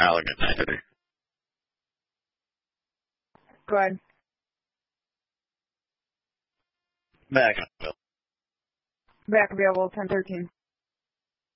Allegan 930. Go ahead. Back. Back available 1013.